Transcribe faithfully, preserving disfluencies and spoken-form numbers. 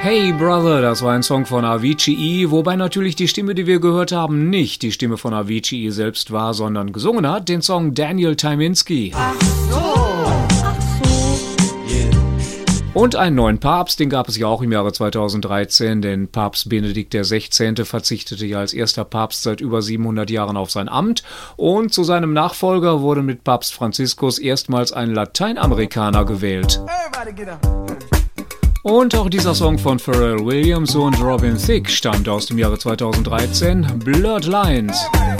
Hey Brother, das war ein Song von Avicii, wobei natürlich die Stimme, die wir gehört haben, nicht die Stimme von Avicii selbst war, sondern gesungen hat den Song Daniel Tyminski. Ach so, ach so. Yeah. Und einen neuen Papst, den gab es ja auch im Jahre zweitausenddreizehn, denn Papst Benedikt der Sechzehnte verzichtete ja als erster Papst seit über siebenhundert Jahren auf sein Amt und zu seinem Nachfolger wurde mit Papst Franziskus erstmals ein Lateinamerikaner gewählt. Everybody get up. Und auch dieser Song von Pharrell Williams und Robin Thicke stammt aus dem Jahre zweitausenddreizehn, Blurred Lines.